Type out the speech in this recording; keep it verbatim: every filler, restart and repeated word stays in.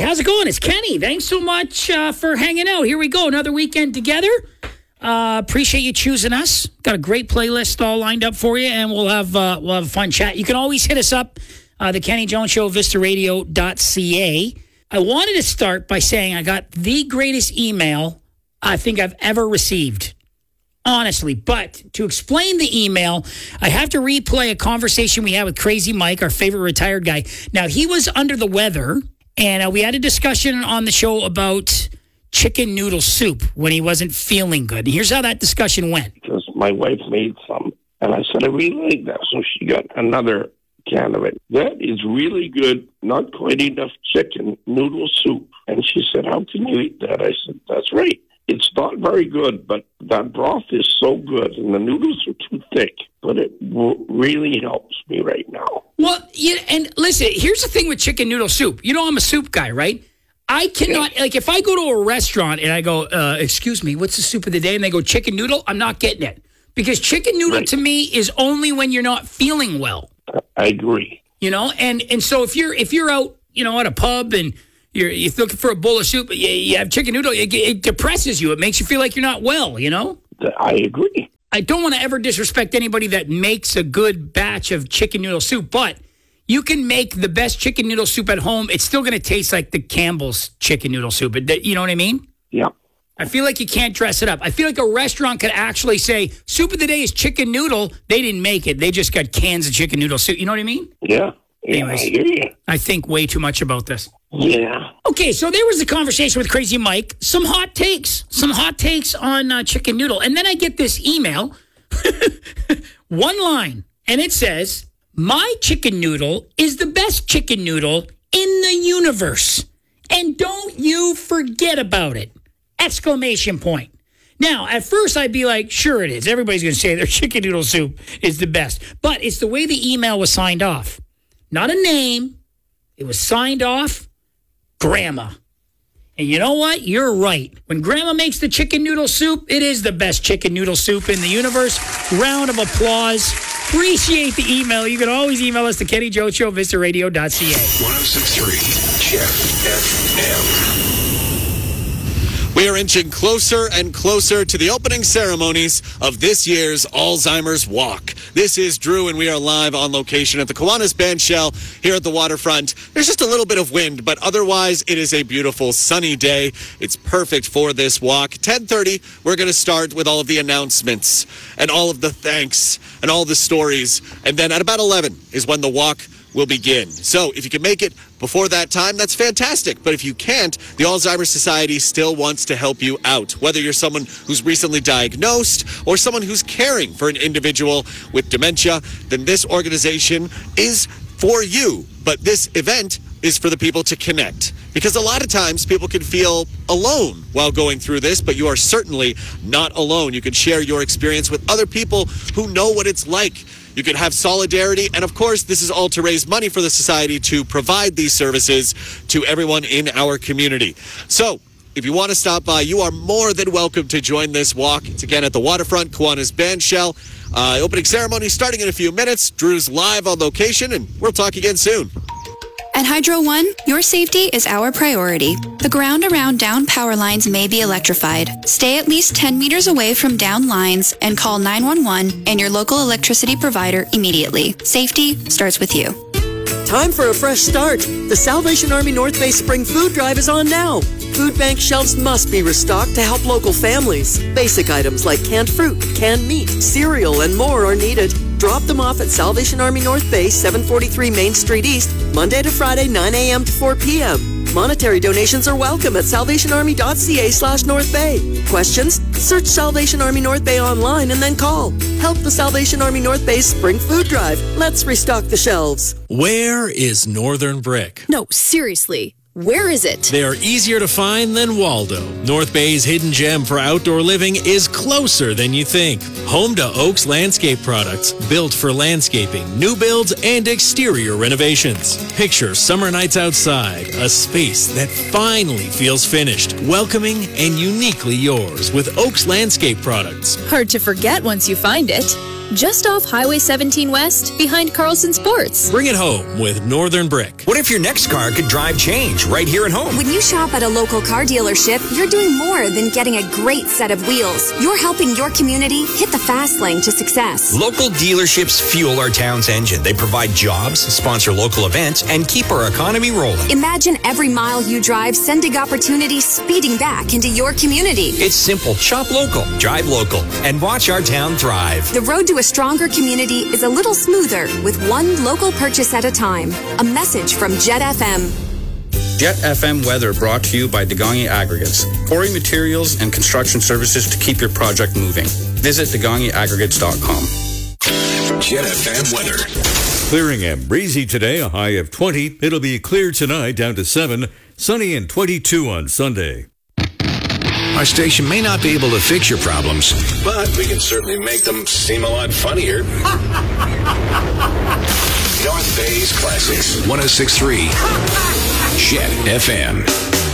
how's it going? It's Kenny. Thanks so much uh, for hanging out. Here we go. Another weekend together. Uh, appreciate you choosing us. Got a great playlist all lined up for you, and we'll have uh, we'll have a fun chat. You can always hit us up, uh, the Kenny Jones Show, vista radio dot c a. I wanted to start by saying I got the greatest email I think I've ever received, honestly. But to explain the email, I have to replay a conversation we had with Crazy Mike, our favorite retired guy. Now, he was under the weather, and uh, we had a discussion on the show about chicken noodle soup when he wasn't feeling good. And here's how that discussion went. Because my wife made some, and I said, I really like that. So she got another can of it. That is really good, not quite enough chicken noodle soup. And she said, how can you eat that? I said, that's right. It's not very good, but that broth is so good, and the noodles are too thick, but it w- really helps me right now. Well, yeah, and listen, here's the thing with chicken noodle soup. You know I'm a soup guy, right? I cannot, like, if I go to a restaurant and I go, uh, excuse me, what's the soup of the day? And they go, chicken noodle, I'm not getting it. Because chicken noodle right. to me is only when you're not feeling well. I agree. You know, and, and so if you're if you're out, you know, at a pub and you're you're looking for a bowl of soup, you, you have chicken noodle, it, it depresses you. It makes you feel like you're not well, you know? I agree. I don't want to ever disrespect anybody that makes a good batch of chicken noodle soup, but you can make the best chicken noodle soup at home. It's still going to taste like the Campbell's chicken noodle soup. You know what I mean? Yeah. I feel like you can't dress it up. I feel like a restaurant could actually say, soup of the day is chicken noodle. They didn't make it. They just got cans of chicken noodle soup. You know what I mean? Yeah. yeah Anyways, I hear you. I think way too much about this. Yeah. Okay, so there was a conversation with Crazy Mike. Some hot takes. Some hot takes on uh, chicken noodle. And then I get this email, one line, and it says, my chicken noodle is the best chicken noodle in the universe. And don't you forget about it. Exclamation point. Now, at first I'd be like, sure it is. Everybody's going to say their chicken noodle soup is the best. But it's the way the email was signed off. Not a name. It was signed off, Grandma. And you know what? You're right. When Grandma makes the chicken noodle soup, it is the best chicken noodle soup in the universe. Round of applause. Appreciate the email. You can always email us to Kenny Jones Show, vista radio dot c a. one oh six point three Jeff F M. We are inching closer and closer to the opening ceremonies of this year's Alzheimer's Walk. This is Drew, and we are live on location at the Kiwanis Bandshell here at the waterfront. There's just a little bit of wind, but otherwise it is a beautiful sunny day. It's perfect for this walk. ten thirty, we're going to start with all of the announcements and all of the thanks and all the stories. And then at about eleven is when the walk will begin. So if you can make it before that time, that's fantastic. But if you can't, the Alzheimer's Society still wants to help you out. Whether you're someone who's recently diagnosed or someone who's caring for an individual with dementia, then this organization is for you. But this event is for the people to connect. Because a lot of times people can feel alone while going through this, but you are certainly not alone. You can share your experience with other people who know what it's like. You can have solidarity, and of course, this is all to raise money for the society to provide these services to everyone in our community. So, if you want to stop by, you are more than welcome to join this walk. It's again at the waterfront, Kiwanis Bandshell. Uh, opening ceremony starting in a few minutes. Drew's live on location, and we'll talk again soon. At Hydro One, your safety is our priority. The ground around down power lines may be electrified. Stay at least ten meters away from down lines and call nine one one and your local electricity provider immediately. Safety starts with you. Time for a fresh start. The Salvation Army North Bay Spring Food Drive is on now. Food bank shelves must be restocked to help local families. Basic items like canned fruit, canned meat, cereal, and more are needed. Drop them off at Salvation Army North Bay, seven forty-three Main Street East, Monday to Friday, nine a.m. to four p.m. Monetary donations are welcome at salvationarmy.ca slash North Bay. Questions? Search Salvation Army North Bay online and then call. Help the Salvation Army North Bay Spring Food Drive. Let's restock the shelves. Where is Northern Brick? No, seriously. Where is it? They are easier to find than Waldo. North Bay's hidden gem for outdoor living is closer than you think. Home to Oaks Landscape Products, built for landscaping, new builds, and exterior renovations. Picture summer nights outside, a space that finally feels finished, welcoming, and uniquely yours with Oaks Landscape Products. Hard to forget once you find it. just off Highway seventeen West, behind Carlson Sports. Bring it home with Northern Brick. What if your next car could drive change right here at home? When you shop at a local car dealership, you're doing more than getting a great set of wheels. You're helping your community hit the fast lane to success. Local dealerships fuel our town's engine. They provide jobs, sponsor local events, and keep our economy rolling. Imagine every mile you drive sending opportunities speeding back into your community. It's simple. Shop local, drive local, and watch our town thrive. The road to a stronger community is a little smoother with one local purchase at a time. A message from Jet F M. Jet F M weather brought to you by Degongi Aggregates. Quarry materials and construction services to keep your project moving. Visit degongi aggregates dot com. Jet F M weather. Clearing and breezy today, a high of twenty. It'll be clear tonight, down to seven. Sunny and twenty-two on Sunday. Our station may not be able to fix your problems, but we can certainly make them seem a lot funnier. North Bay's Classics, one oh six point three Jet F M.